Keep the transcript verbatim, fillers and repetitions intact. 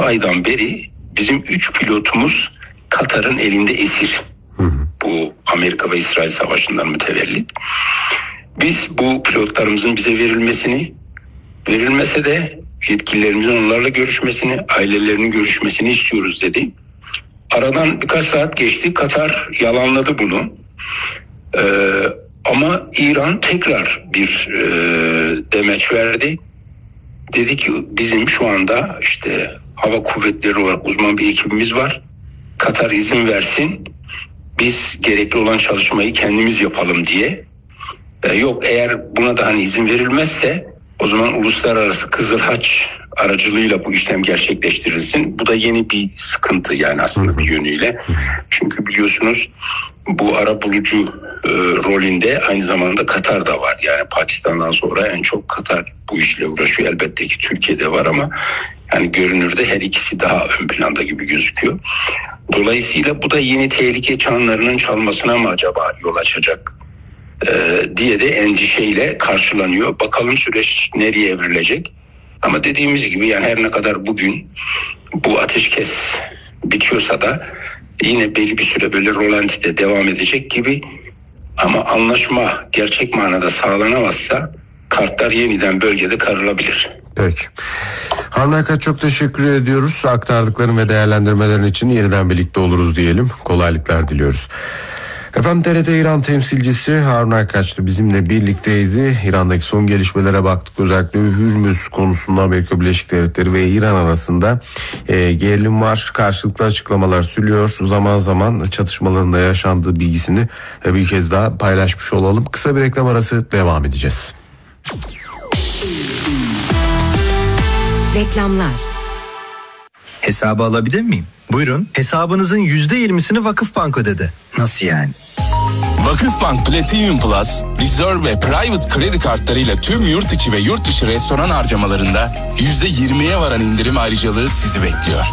aydan beri bizim üç pilotumuz Katar'ın elinde esir. Hı hı. Bu Amerika ve İsrail savaşından mütevellit. Biz bu pilotlarımızın bize verilmesini, verilmese de yetkililerimizin onlarla görüşmesini, ailelerinin görüşmesini istiyoruz dedi. Aradan birkaç saat geçti. Katar yalanladı bunu. Ee, ama İran tekrar bir e, demeç verdi. Dedi ki bizim şu anda işte hava kuvvetleri olarak uzman bir ekibimiz var. Katar izin versin. Biz gerekli olan çalışmayı kendimiz yapalım diye. Ee, yok eğer buna da hani izin verilmezse o zaman uluslararası Kızıl Haç aracılığıyla bu işlem gerçekleştirilsin. Bu da yeni bir sıkıntı yani aslında bir yönüyle. Çünkü biliyorsunuz bu arabulucu e, rolünde aynı zamanda Katar da var. Yani Pakistan'dan sonra en çok Katar bu işle uğraşıyor. Elbette ki Türkiye'de var ama yani görünürde her ikisi daha ön planda gibi gözüküyor. Dolayısıyla bu da yeni tehlike çanlarının çalmasına mı acaba yol açacak e, diye de endişeyle karşılanıyor. Bakalım süreç nereye evrilecek. Ama dediğimiz gibi yani her ne kadar bugün bu ateşkes bitiyorsa da yine belli bir süre böyle rolantide devam edecek gibi. Ama anlaşma gerçek manada sağlanamazsa kartlar yeniden bölgede karılabilir. Peki. Harun Aykaç çok teşekkür ediyoruz. Aktardıkların ve değerlendirmelerin için yeniden birlikte oluruz diyelim. Kolaylıklar diliyoruz. Efendim T R T İran temsilcisi Harun Aykaç da bizimle birlikteydi. İran'daki son gelişmelere baktık. Özellikle Hürmüz konusunda Amerika Birleşik Devletleri ve İran arasında e, gerilim var. Karşılıklı açıklamalar sürüyor. Zaman zaman çatışmaların da yaşandığı bilgisini e, bir kez daha paylaşmış olalım. Kısa bir reklam arası devam edeceğiz. Reklamlar. Hesabı alabilir miyim? Buyurun. Hesabınızın yüzde yirmisini Vakıfbank ödedi. Nasıl yani? Vakıfbank Platinum Plus, Reserve ve Private kredi kartlarıyla tüm yurt içi ve yurt dışı restoran harcamalarında yüzde yirmiye varan indirim ayrıcalığı sizi bekliyor.